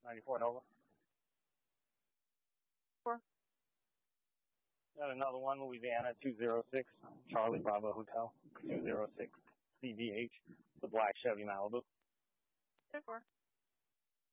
94 Nova. 4. Got another one, Louisiana 206, Charlie Bravo Hotel 206, CVH, the black Chevy Malibu. 4.